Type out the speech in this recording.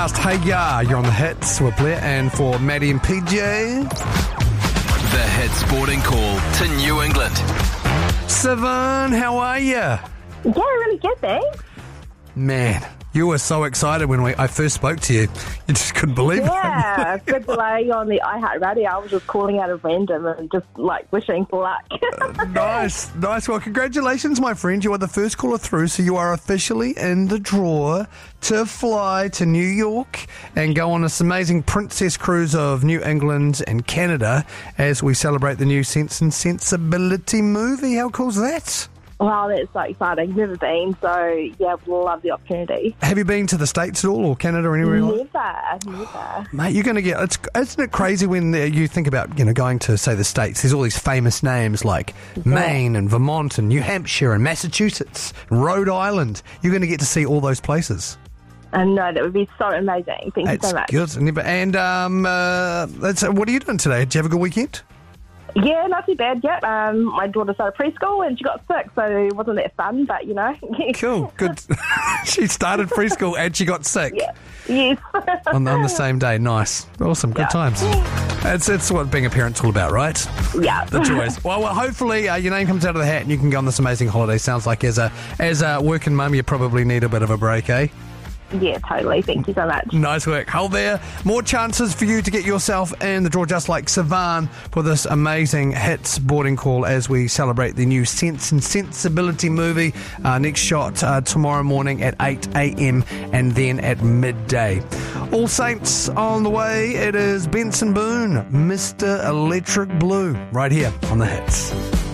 Hey, you're on the hits with Blair and for Maddie and PJ. The Hit Sporting Call to New England. Sivan, how are you? Yeah, really good, thanks. Man, you were so excited when I first spoke to you. You just couldn't believe Yeah, it. good delay on the iHeartRadio. I was just calling out of random and just wishing for luck. Nice. Well, congratulations, my friend. You are the first caller through, so you are officially in the draw to fly to New York and go on this amazing princess cruise of New England and Canada as we celebrate the new Sense and Sensibility movie. How cool is that? Wow, that's so exciting. Never been, so yeah, love the opportunity. Have you been to the States at all, or Canada or anywhere like that? Never. Mate, you're going to get... Isn't it crazy when you think about, going to, say, the States? There's all these famous names like Maine and Vermont and New Hampshire and Massachusetts, Rhode Island. You're going to get to see all those places. I know, that would be so amazing. Thank you so much. Good. And what are you doing today? Did you have a good weekend? Yeah, not too bad yet. My daughter started preschool and she got sick, so it wasn't that fun, but Cool, good. She started preschool and she got sick. Yeah. Yes. on the same day. Nice. Awesome. Good times. It's what being a parent's all about, right? Yeah. The joys. Well, hopefully your name comes out of the hat and you can go on this amazing holiday. Sounds like as a working mum, you probably need a bit of a break, eh? Yeah, totally. Thank you so much. Nice work. Hold there. More chances for you to get yourself in the draw, just like Sivan, for this amazing hits boarding call as we celebrate the new Sense and Sensibility movie. Next shot tomorrow morning at 8 a.m. and then at midday. All Saints on the way. It is Benson Boone, Mr. Electric Blue, right here on the hits.